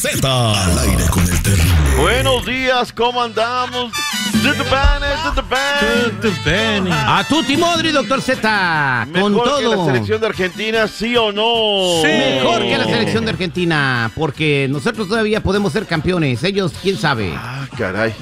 Z al aire con el terrible. Buenos días, ¿cómo andamos? A tutti modri, doctor Z. Con ¿Mejor todo. que la selección de Argentina, sí o no? Sí. Mejor que la selección de Argentina, porque nosotros todavía podemos ser campeones. Ellos, quién sabe. Ah, caray.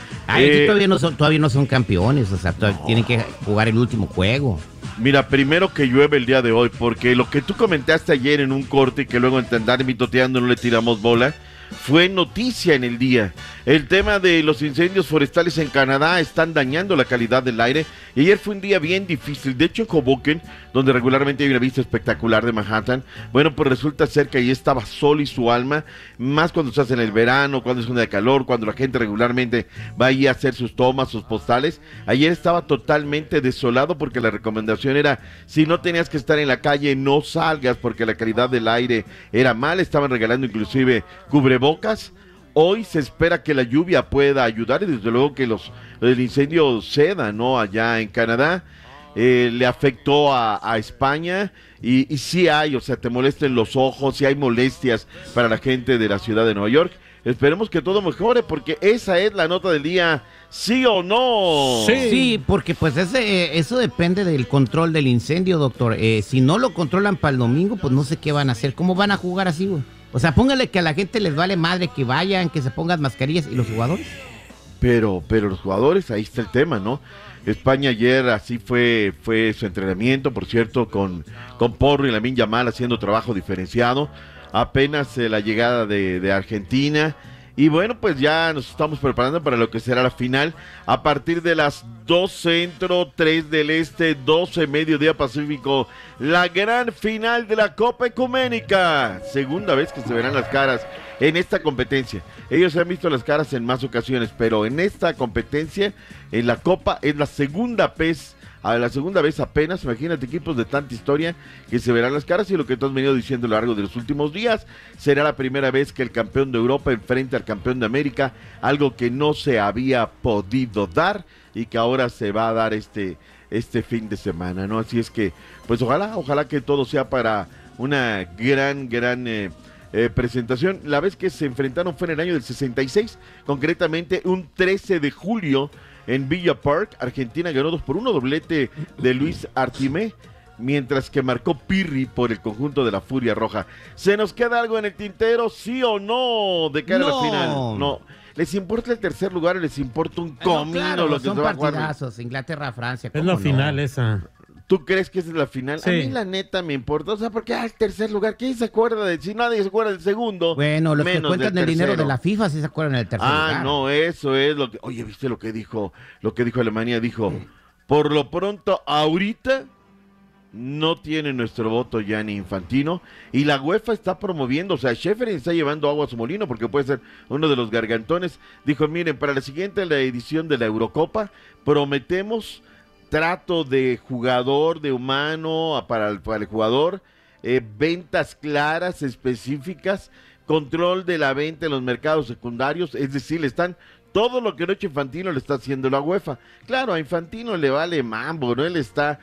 Ellos todavía no son campeones, o sea, tienen que jugar el último juego. Mira, primero que llueve el día de hoy, porque lo que tú comentaste ayer en un corte y que luego en Tandar Mitoteando no le tiramos bola, fue noticia en el día. El tema de los incendios forestales en Canadá están dañando la calidad del aire y ayer fue un día bien difícil. De hecho, en Hoboken, donde regularmente hay una vista espectacular de Manhattan, bueno, pues resulta ser que ahí estaba sol y su alma, más cuando se hace en el verano, cuando es un día de calor, cuando la gente regularmente va ahí a hacer sus tomas, sus postales. Ayer estaba totalmente desolado porque la recomendación era, si no tenías que estar en la calle, no salgas porque la calidad del aire era mala. Estaban regalando inclusive cubrebocas. Hoy se espera que la lluvia pueda ayudar y desde luego que el incendio ceda, ¿no? Allá en Canadá, le afectó a España y sí hay, o sea, te molestan los ojos, sí hay molestias para la gente de la ciudad de Nueva York. Esperemos que todo mejore porque esa es la nota del día, ¿sí o no? Sí, porque pues eso depende del control del incendio, doctor. Si no lo controlan para el domingo, pues no sé qué van a hacer. ¿Cómo van a jugar así, güey? O sea, póngale que a la gente les vale madre que vayan, que se pongan mascarillas. ¿Y los jugadores? Pero los jugadores, ahí está el tema, ¿no? España ayer así fue su entrenamiento, por cierto, con Porro y Lamine Yamal haciendo trabajo diferenciado. Apenas la llegada de Argentina. Y bueno, pues ya nos estamos preparando para lo que será la final a partir de las 2 centro, 3 del este, 12 mediodía pacífico. La gran final de la Copa Ecuménica. Segunda vez que se verán las caras en esta competencia. Ellos se han visto las caras en más ocasiones, pero en esta competencia, en la Copa, es la segunda vez. A la segunda vez apenas, imagínate, equipos de tanta historia que se verán las caras y lo que tú has venido diciendo a lo largo de los últimos días, será la primera vez que el campeón de Europa enfrenta al campeón de América, algo que no se había podido dar y que ahora se va a dar este fin de semana, ¿no? Así es que, pues ojalá que todo sea para una gran presentación. La vez que se enfrentaron fue en el año del 66, concretamente un 13 de julio, en Villa Park. Argentina ganó 2-1, doblete de Luis Artimé, mientras que marcó Pirri por el conjunto de la Furia Roja. ¿Se nos queda algo en el tintero, sí o no, de cara a la final? No. ¿Les importa el tercer lugar o les importa un comino claro, lo que son se va a jugar? partidazos, Inglaterra, Francia. Es la final esa. ¿Tú crees que esa es la final? Sí. A mí la neta me importa, o sea, porque el tercer lugar, ¿quién se acuerda si nadie se acuerda del segundo? Bueno, los que cuentan el dinero de la FIFA sí se acuerdan del tercer lugar. No, eso es lo que, oye, ¿viste lo que dijo Alemania? Dijo, por lo pronto, ahorita no tiene nuestro voto Gianni Infantino y la UEFA está promoviendo, o sea, Schäferin está llevando agua a su molino porque puede ser uno de los gargantones. Dijo, miren, para la siguiente la edición de la Eurocopa, prometemos trato de jugador, de humano para el jugador, ventas claras, específicas, control de la venta en los mercados secundarios, es decir, están todo lo que Noche Infantino le está haciendo la UEFA. Claro, a Infantino le vale mambo, ¿no? Él está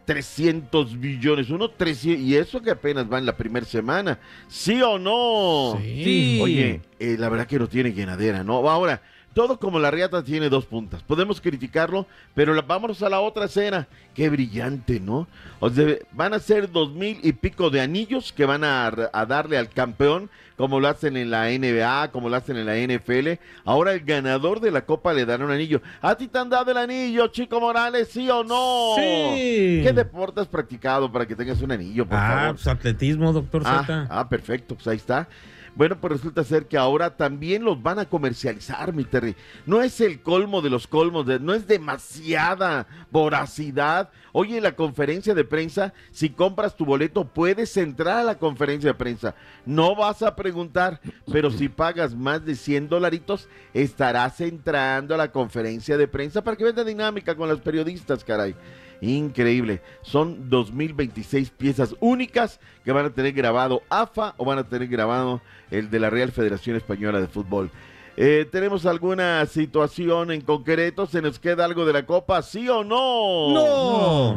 300 billones, 300, y eso que apenas va en la primera semana, ¿sí o no? Sí. Oye, la verdad que no tiene llenadera, ¿no? Ahora, todo como la riata tiene 2 puntas. Podemos criticarlo, pero vámonos a la otra escena. Qué brillante, ¿no? O sea, van a ser 2,000 y pico de anillos que van a darle al campeón, como lo hacen en la NBA, como lo hacen en la NFL. Ahora el ganador de la Copa le dará un anillo. ¿A ti te han dado el anillo, Chico Morales, sí o no? Sí. ¿Qué deporte has practicado para que tengas un anillo, por favor? Pues atletismo, doctor Z. Perfecto, pues ahí está. Bueno, pues resulta ser que ahora también los van a comercializar, mi Terry. No es el colmo de los colmos, no es demasiada voracidad. Oye, en la conferencia de prensa, si compras tu boleto, puedes entrar a la conferencia de prensa. No vas a preguntar, pero si pagas más de $100, estarás entrando a la conferencia de prensa para que veas la dinámica con los periodistas, caray. Increíble, son 2026 piezas únicas que van a tener grabado AFA o van a tener grabado el de la Real Federación Española de Fútbol. ¿Tenemos alguna situación en concreto? ¿Se nos queda algo de la Copa, sí o no? No.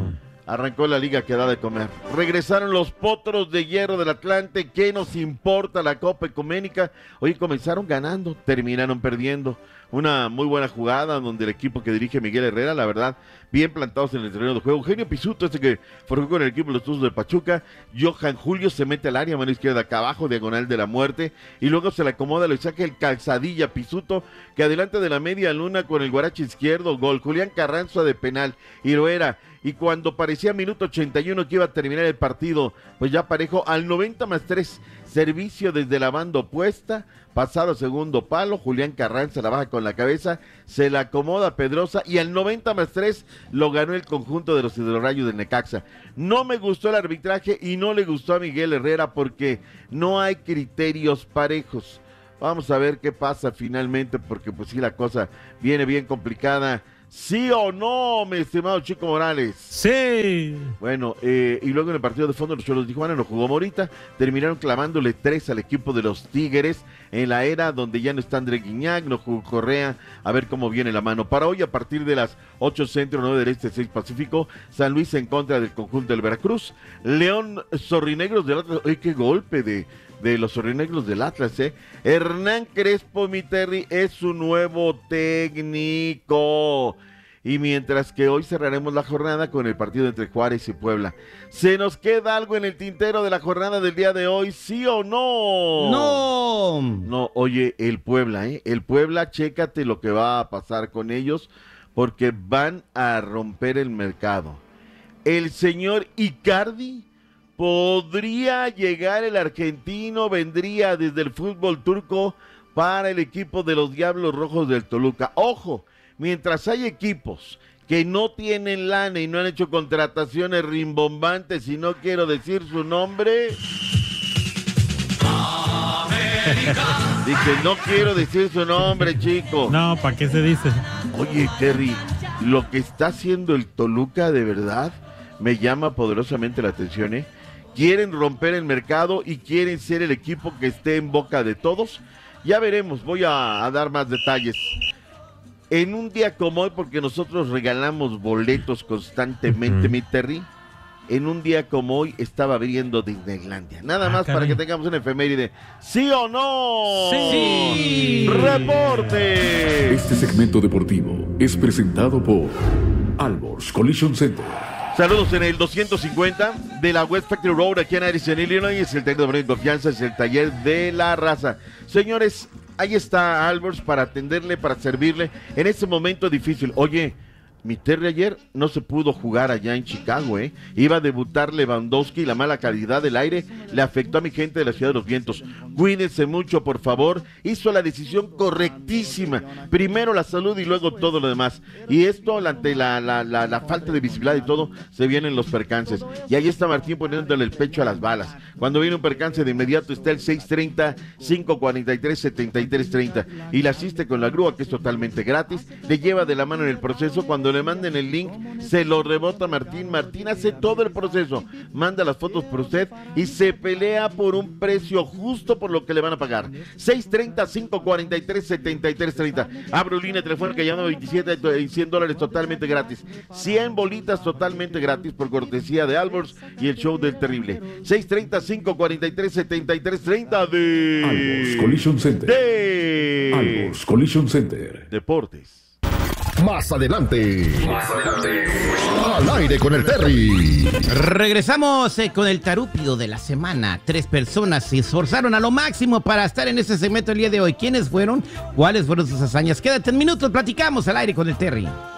Arrancó la liga que da de comer. Regresaron los potros de hierro del Atlante. ¿Qué nos importa la Copa Ecuménica? Hoy comenzaron ganando, terminaron perdiendo. Una muy buena jugada donde el equipo que dirige Miguel Herrera, la verdad, bien plantados en el terreno de juego. Eugenio Pisuto, que forjó con el equipo de los Tuzos de Pachuca. Johan Julio se mete al área, mano izquierda acá abajo, diagonal de la muerte. Y luego se le acomoda, le saca el calzadilla Pisuto, que adelante de la media luna con el guarache izquierdo, gol. Julián Carranza de penal, y lo era. Y cuando parecía minuto 81 que iba a terminar el partido, pues ya parejo al 90+3, servicio desde la banda opuesta, pasado segundo palo, Julián Carranza la baja con la cabeza, se la acomoda Pedrosa y al 90+3 lo ganó el conjunto de los Hidrorrayos del Necaxa. No me gustó el arbitraje y no le gustó a Miguel Herrera porque no hay criterios parejos. Vamos a ver qué pasa finalmente, porque pues sí, la cosa viene bien complicada. ¿Sí o no, mi estimado Chico Morales? Sí. Bueno, y luego en el partido de fondo los Cholos de Tijuana no jugó Morita, terminaron clavándole 3 al equipo de los Tigres en la era donde ya no está André Guiñac, no jugó Correa, a ver cómo viene la mano. Para hoy a partir de las 8 centro, 9 del este, 6 pacífico, San Luis en contra del conjunto del Veracruz, León Zorrinegros del Atlas. ¡Ay, qué golpe de los Zorrinegros del Atlas! Hernán Crespo, mi Terry, es su nuevo técnico. Y mientras que hoy cerraremos la jornada con el partido entre Juárez y Puebla. ¿Se nos queda algo en el tintero de la jornada del día de hoy, sí o no? ¡No! No, oye, el Puebla, chécate lo que va a pasar con ellos, porque van a romper el mercado. El señor Icardi, podría llegar el argentino, vendría desde el fútbol turco para el equipo de los Diablos Rojos del Toluca. Ojo, mientras hay equipos que no tienen lana y no han hecho contrataciones rimbombantes, y no quiero decir su nombre. Dice, no quiero decir su nombre, chico. No, ¿para qué se dice? Oye, Terry, lo que está haciendo el Toluca de verdad me llama poderosamente la atención, Quieren romper el mercado y quieren ser el equipo que esté en boca de todos. Ya veremos, voy a dar más detalles. En un día como hoy, porque nosotros regalamos boletos constantemente, mi Terry, en un día como hoy estaba abriendo Disneylandia. Nada más caray. para que tengamos una efeméride. ¿Sí o no? Sí. ¡Reporte! Este segmento deportivo es presentado por Alborz Collision Center. Saludos en el 250 de la West Factory Road aquí en Addison, Illinois. Es el técnico de confianza, es el taller de la raza. Señores, ahí está Alborz para atenderle, para servirle en este momento difícil. Oye, mi Terry ayer no se pudo jugar allá en Chicago, Iba a debutar Lewandowski y la mala calidad del aire le afectó a mi gente de la Ciudad de los Vientos. Cuídense mucho, por favor. Hizo la decisión correctísima. Primero la salud y luego todo lo demás. Y esto, ante la falta de visibilidad y todo, se vienen los percances. Y ahí está Martín poniéndole el pecho a las balas. Cuando viene un percance, de inmediato está el 630-543-7330. Y le asiste con la grúa, que es totalmente gratis. Le lleva de la mano en el proceso. Cuando le manden el link, se lo rebota Martín. Martín hace todo el proceso, manda las fotos por usted y se pelea por un precio justo por lo que le van a pagar. 630-543-7330. Abro línea telefónica, llama 27 y $100 totalmente gratis. 100 bolitas totalmente gratis por cortesía de Alborz y el show del terrible. 630-543-7330 de Alborz Collision Center. Alborz Collision Center. Deportes. Más adelante. Al aire con el Terry. Regresamos con el tarúpido de la semana. 3 personas se esforzaron a lo máximo para estar en este segmento el día de hoy. ¿Quiénes fueron? ¿Cuáles fueron sus hazañas? Quédate en minutos, platicamos al aire con el Terry.